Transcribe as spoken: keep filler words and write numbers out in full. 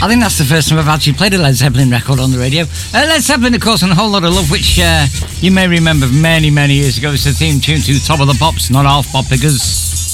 I think that's the first time I've actually played a Led Zeppelin record on the radio. Uh, Led Zeppelin, of course, and A Whole Lot of Love, which uh, you may remember many, many years ago. It's the theme tune to Top of the Pops, not half pop, because